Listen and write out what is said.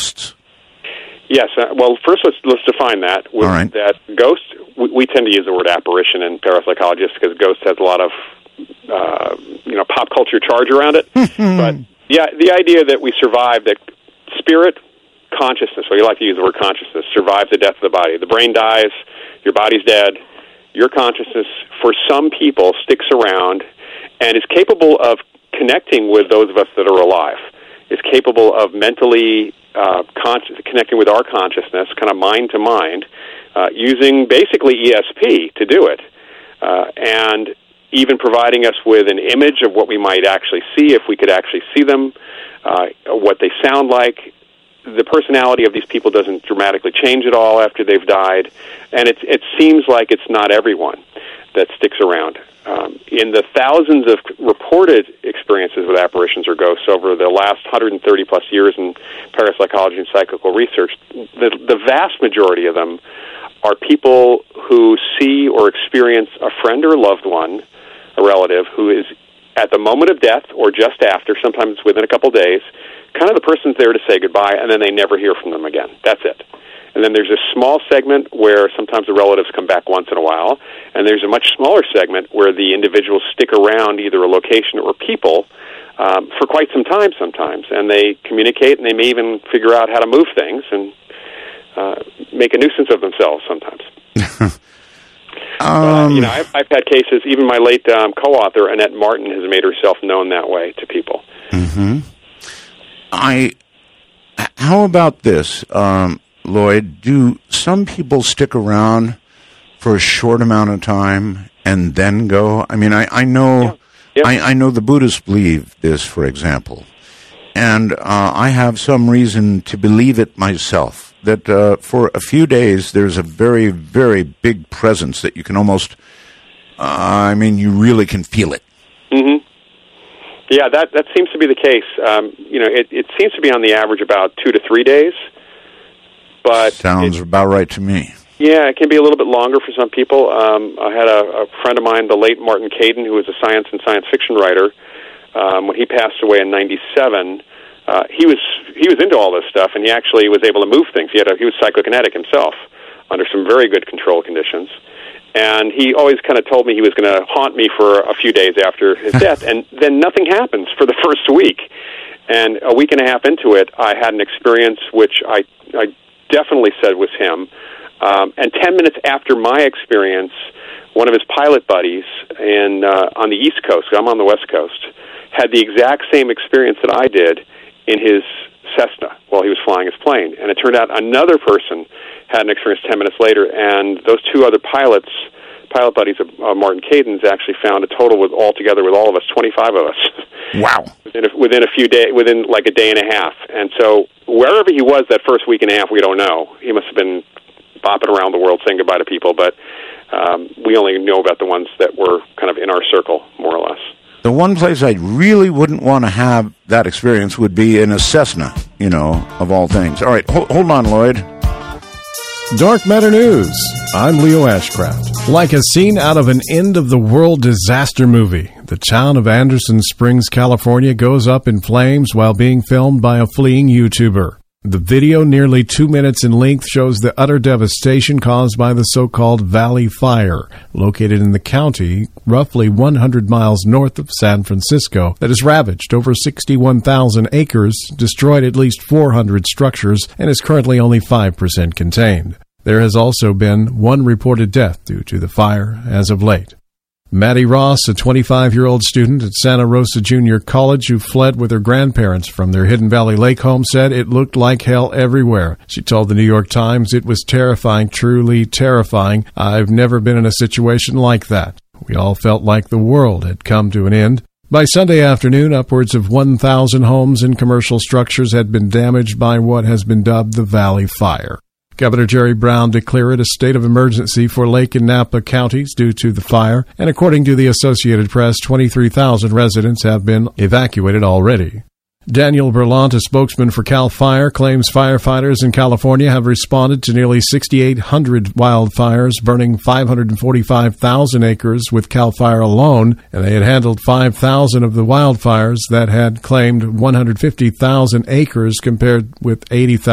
ghosts? Yes. Well, first let's define that. All right. That ghost, we tend to use the word apparition in parapsychology just because ghost has a lot of pop culture charge around it. But yeah, the idea that we survive, that spirit consciousness, so you like to use the word consciousness, survives the death of the body. The brain dies, your body's dead, your consciousness, for some people, sticks around and is capable of connecting with those of us that are alive. Is capable of mentally connecting with our consciousness, kind of mind to mind, using basically ESP to do it. And even providing us with an image of what we might actually see, if we could actually see them, what they sound like. The personality of these people doesn't dramatically change at all after they've died, and it seems like it's not everyone that sticks around. In the thousands of reported experiences with apparitions or ghosts over the last 130-plus years in parapsychology and psychical research, the vast majority of them are people who see or experience a friend or loved one, a relative, who is at the moment of death or just after, sometimes within a couple days, kind of the person's there to say goodbye, and then they never hear from them again. That's it. And then there's a small segment where sometimes the relatives come back once in a while, and there's a much smaller segment where the individuals stick around either a location or people for quite some time sometimes, and they communicate, and they may even figure out how to move things and make a nuisance of themselves sometimes. I've had cases, even my late co-author, Annette Martin, has made herself known that way to people. Mm-hmm. How about this, Lloyd? Do some people stick around for a short amount of time and then go? I mean, I know, I know the Buddhists believe this, for example, and I have some reason to believe it myself, that for a few days there's a very, very big presence that you can almost, you really can feel it. Mm-hmm. Yeah, that seems to be the case. It seems to be on the average about 2 to 3 days. But sounds about right to me. Yeah, it can be a little bit longer for some people. I had a friend of mine, the late Martin Caden, who was a science and science fiction writer. When he passed away in '97, he was into all this stuff, and he actually was able to move things. He was psychokinetic himself under some very good control conditions. And he always kind of told me he was going to haunt me for a few days after his death, and then nothing happens for the first week. And a week and a half into it, I had an experience which I definitely said was him. And 10 minutes after my experience, one of his pilot buddies on the East Coast, I'm on the West Coast, had the exact same experience that I did in his Cessna while he was flying his plane. And it turned out another person had an experience 10 minutes later, and those two other pilot buddies of Martin Caden's actually found a total altogether with all of us, 25 of us. Wow. within a few days, within like a day and a half. And so wherever he was that first week and a half, we don't know. He must have been bopping around the world saying goodbye to people, but we only know about the ones that were kind of in our circle, more or less. The one place I really wouldn't want to have that experience would be in a Cessna, of all things. All right, hold on, Lloyd. Dark Matter News. I'm Leo Ashcraft. Like a scene out of an end-of-the-world disaster movie, the town of Anderson Springs, California goes up in flames while being filmed by a fleeing YouTuber. The video, nearly 2 minutes in length, shows the utter devastation caused by the so-called Valley Fire, located in the county roughly 100 miles north of San Francisco, that has ravaged over 61,000 acres, destroyed at least 400 structures, and is currently only 5% contained. There has also been one reported death due to the fire as of late. Maddie Ross, a 25-year-old student at Santa Rosa Junior College who fled with her grandparents from their Hidden Valley Lake home, said it looked like hell everywhere. She told the New York Times, "It was terrifying, truly terrifying. I've never been in a situation like that. We all felt like the world had come to an end." By Sunday afternoon, upwards of 1,000 homes and commercial structures had been damaged by what has been dubbed the Valley Fire. Governor Jerry Brown declared a state of emergency for Lake and Napa counties due to the fire, and according to the Associated Press, 23,000 residents have been evacuated already. Daniel Berlant, a spokesman for CAL FIRE, claims firefighters in California have responded to nearly 6,800 wildfires, burning 545,000 acres with CAL FIRE alone, and they had handled 5,000 of the wildfires that had claimed 150,000 acres compared with 80,000